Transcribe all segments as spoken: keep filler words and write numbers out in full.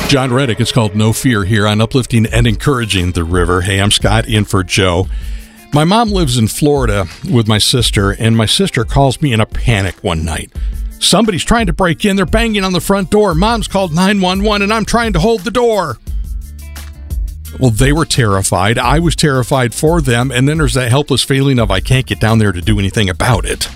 John Reddick. It's called No Fear here on Uplifting and Encouraging the River. Hey, I'm Scott in for Joe. My mom lives in Florida with my sister, and my sister calls me in a panic one night. Somebody's trying to break in. They're banging on the front door. Mom's called nine one one, and I'm trying to hold the door. Well, they were terrified. I was terrified for them, and then there's that helpless feeling of I can't get down there to do anything about it.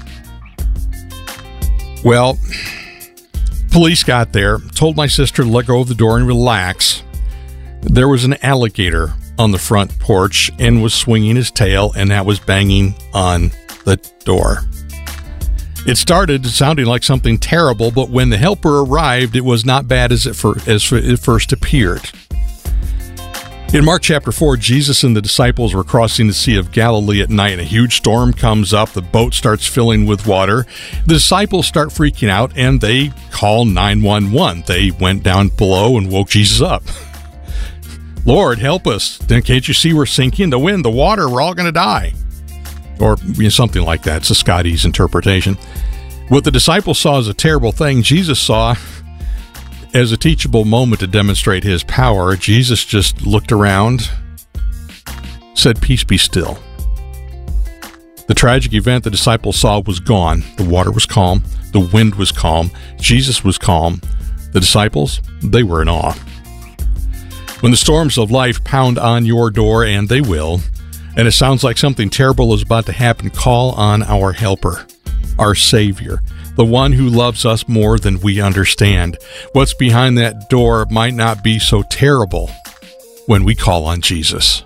Well, police got there, told my sister to let go of the door and relax. There was an alligator on the front porch and was swinging his tail, and that was banging on the door. It started sounding like something terrible, but when the helper arrived, it was not bad as it, for, as it first appeared. In Mark chapter four, Jesus and the disciples were crossing the Sea of Galilee at night, and a huge storm comes up. The boat starts filling with water. The disciples start freaking out, and they call nine one one. They went down below and woke Jesus up. Lord, help us. Then can't you see we're sinking? The wind, the water, we're all going to die. Or you know, something like that. It's a Scotty's interpretation. What the disciples saw as a terrible thing, Jesus saw as a teachable moment to demonstrate his power. Jesus just looked around, said, "Peace, be still." The tragic event the disciples saw was gone. The water was calm. The wind was calm. Jesus was calm. The disciples, they were in awe. When the storms of life pound on your door, and they will, and it sounds like something terrible is about to happen, call on our helper, our Savior, the one who loves us more than we understand. What's behind that door might not be so terrible when we call on Jesus.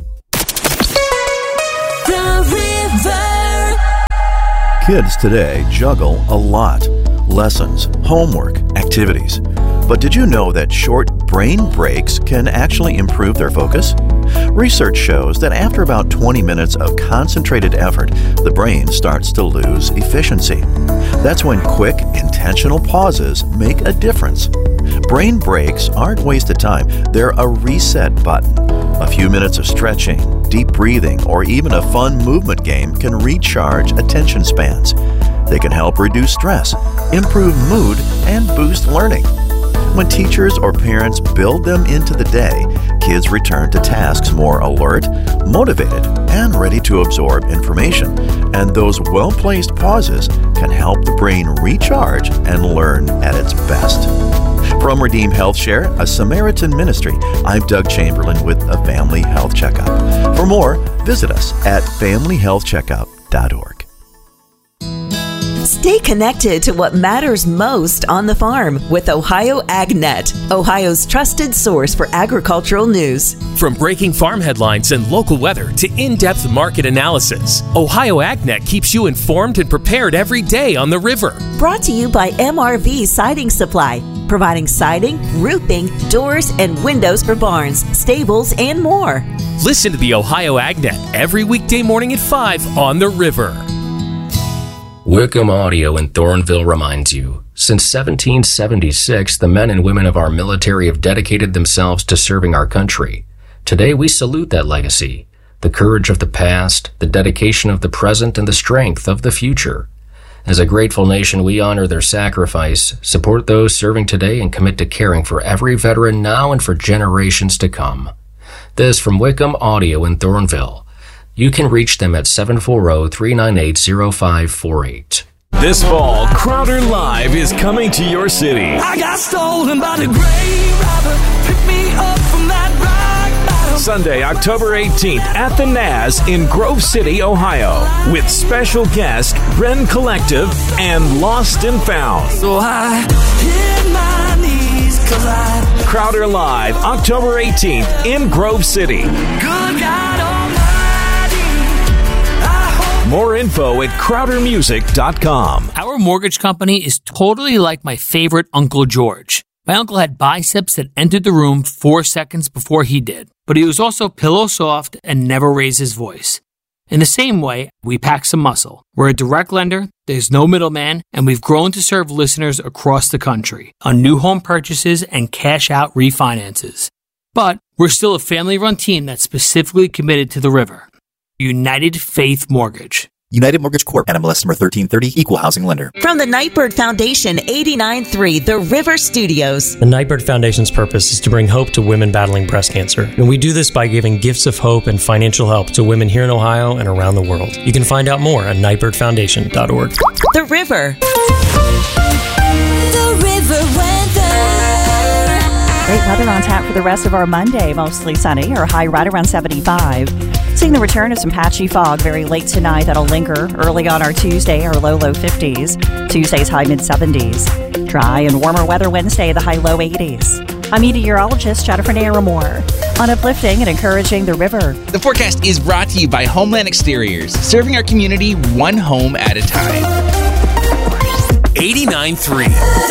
The river. Kids today juggle a lot. Lessons, homework, activities. But did you know that short brain breaks can actually improve their focus? Research shows that after about twenty minutes of concentrated effort, the brain starts to lose efficiency. That's when quick, intentional pauses make a difference. Brain breaks aren't wasted time, they're a reset button. A few minutes of stretching, deep breathing, or even a fun movement game can recharge attention spans. They can help reduce stress, improve mood, and boost learning. When teachers or parents build them into the day, kids return to tasks more alert, motivated, and ready to absorb information. And those well-placed pauses can help the brain recharge and learn at its best. From Redeem Health Share, a Samaritan ministry, I'm Doug Chamberlain with a Family Health Checkup. For more, visit us at family health checkup dot org. Stay connected to what matters most on the farm with Ohio AgNet, Ohio's trusted source for agricultural news. From breaking farm headlines and local weather to in-depth market analysis, Ohio AgNet keeps you informed and prepared every day on the river. Brought to you by M R V Siding Supply, providing siding, roofing, doors, and windows for barns, stables, and more. Listen to the Ohio AgNet every weekday morning at five on the river. Wickham Audio in Thornville reminds you, since seventeen seventy-six, the men and women of our military have dedicated themselves to serving our country. Today, we salute that legacy, the courage of the past, the dedication of the present, and the strength of the future. As a grateful nation, we honor their sacrifice, support those serving today, and commit to caring for every veteran now and for generations to come. This from Wickham Audio in Thornville. You can reach them at seven four zero, three nine eight, zero five four eight. This fall, Crowder Live is coming to your city. I got stolen by the grave robber. Pick me up from that rock bottom. Sunday, October eighteenth at the Naz in Grove City, Ohio, with special guest Ren Collective and Lost and Found. So I hit my knees 'cause I Crowder Live, October eighteenth in Grove City. Good God Almighty. More info at crowder music dot com. Our mortgage company is totally like my favorite Uncle George. My uncle had biceps that entered the room four seconds before he did, but he was also pillow soft and never raised his voice. In the same way, we pack some muscle. We're a direct lender, there's no middleman, and we've grown to serve listeners across the country on new home purchases and cash-out refinances. But we're still a family-run team that's specifically committed to the river. United Faith Mortgage. United Mortgage Corp. N M L S number thirteen thirty, Equal Housing Lender. From the Nightbird Foundation, eighty-nine point three The River Studios. The Nightbird Foundation's purpose is to bring hope to women battling breast cancer. And we do this by giving gifts of hope and financial help to women here in Ohio and around the world. You can find out more at nightbird foundation dot org. The River. The River weather. Great weather on tap for the rest of our Monday. Mostly sunny, or high right around seventy-five. Seeing the return of some patchy fog very late tonight that'll linger early on our Tuesday, our low, low fifties. Tuesday's high mid-seventies. Dry and warmer weather Wednesday, the high low eighties. I'm meteorologist Jennifer Naramore on uplifting and encouraging the river. The forecast is brought to you by Homeland Exteriors, serving our community one home at a time. eighty-nine point three